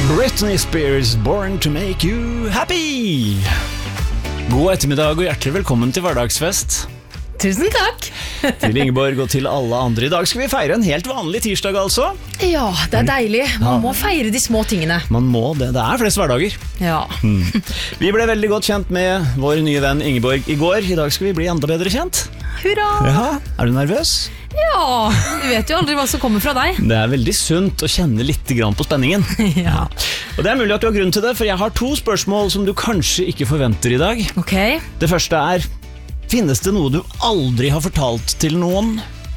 Britney Spears, Born to Make You Happy. God ettermiddag og hjertelig velkommen til hverdagsfest. Tusen takk. Til Ingeborg og til alle andre. I dag skal vi feire en helt vanlig tirsdag altså. Ja, det er deilig. Man må feire de små tingene. Man må det, det er flest hverdager. Ja. Vi ble veldig godt kjent med vår nye venn Ingeborg i går. I dag skal vi bli enda bedre kjent. Hurra! Ja, er du nervøs? Ja, du vet jo aldri hva som kommer fra deg. Det er veldig sunt å kjenne litt grann på spenningen. Ja. Og det er mulig at du har grunn til det, for jeg har 2 spørsmål som du kanskje ikke forventer i dag. Ok. Det første er, finnes det noe du aldri har fortalt til noen?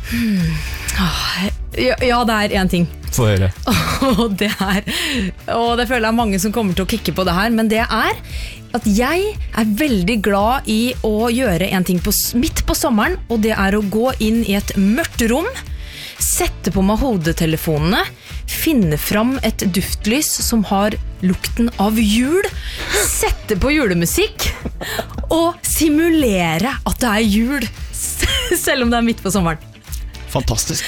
Ja, det er en ting. Få høre. Og det føler jeg mange som kommer til å klikke på det her, men det er at jeg er veldig glad i å gjøre en ting midt på sommeren, og det er å gå inn i et mørkt rom, sette på meg hodetelefonene, finne fram et duftlys som har lukten av jul, sette på julemusikk og simulere at det er jul, selv om det er midt på sommeren. Fantastisk.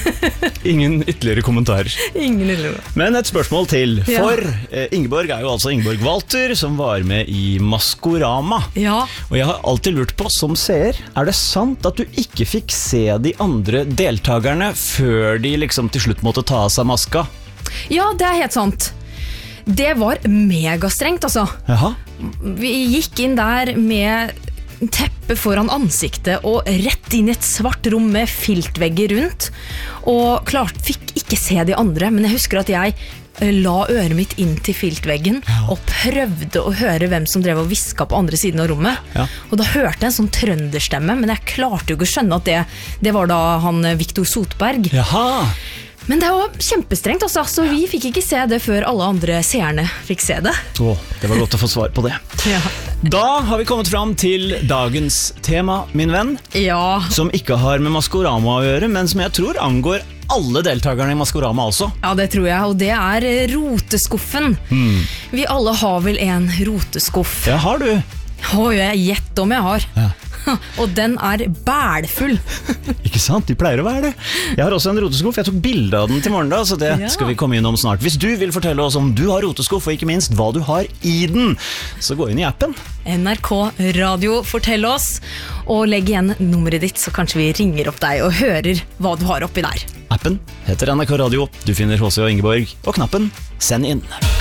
Ingen ytterligere kommentarer. Ingen ytterligere. Men et spørsmål til. Ja. For Ingeborg er jo altså Ingeborg Walter, som var med i Maskorama. Ja. Og jeg har alltid lurt på, som seer, er det sant at du ikke fikk se de andre deltakerne før de liksom til slutt måtte ta av seg maska? Ja, det er helt sant. Det var megastrengt, altså. Jaha. Vi gikk inn der med teppe foran ansiktet og rett inn i et svart rom med filtvegger rundt, og klart fikk ikke se de andre, men jeg husker at jeg la øret mitt inn til filtveggen og prøvde å høre hvem som drev og visket på andre siden av rommet. Ja. Og da hørte jeg en sånn trønderstemme, men jeg klarte jo ikke å skjønne at det var da han Victor Sotberg. Jaha. Men det var kjempestrengt også, så vi fikk ikke se det før alle andre seerne fikk se det. Det var godt å få svar på det. Ja. Da har vi kommet fram til dagens tema, min venn, Ja. som ikke har med Maskorama å gjøre, men som jeg tror angår alle deltakerne i Maskorama altså. Ja, det tror jeg, og det er roteskuffen. Vi alle har vel en roteskuff. Det har du. Jeg gjett om jeg har. Ja. Og den er bælfull. Ikke sant? De pleier å være det. Jeg har også en roteskuff. Jeg tok bilde av den til morgen da, så det skal vi komme innom snart. Hvis du vil fortelle oss om du har roteskuff, og ikke minst hva du har i den, så gå inn i appen. NRK Radio, fortell oss, og legg igjen nummeret ditt, så kanskje vi ringer opp deg og hører hva du har oppi der. Appen heter NRK Radio. Du finner H.C. og Ingeborg, og knappen Send inn.